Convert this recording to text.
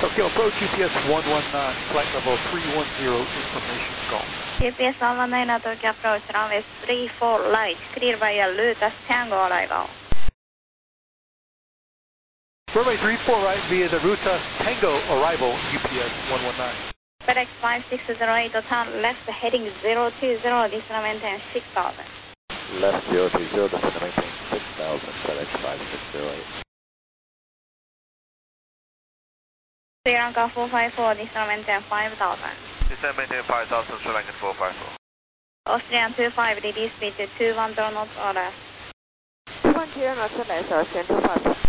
Okay, approach GPS 119, flight level 310, information call. GPS 119 to approach runway 34 right, clear via Lutas Tango arrival. Runway 34 right via the Ruta Tango arrival, UPS 119. FedEx 5608 to turn left heading 020, descend maintain 6000. Left 020, descend maintain 6000, FedEx 5608. Sri Lanka 454, descend maintain 5000. Descend maintain 5000, Sri Lanka 454. Austrian 25, release speed to 210 knots or less. 210 knots or less, Austrian 25.